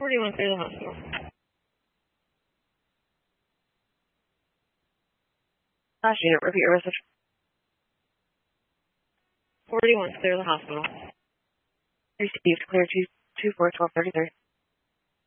41, clear the hospital. Last unit, repeat your message. 41, clear the hospital. Received, clear 224-1233.